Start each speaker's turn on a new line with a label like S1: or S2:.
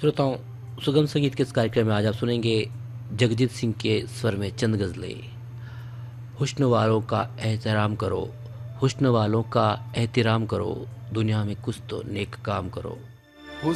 S1: श्रोताओं, सुगम संगीत के इस कार्यक्रम में आज आप सुनेंगे जगजीत सिंह के स्वर में चंद गज़लें। हुस्न वालों का एहतराम करो, हुस्न वालों का एहतराम करो, दुनिया में कुछ तो नेक काम करो।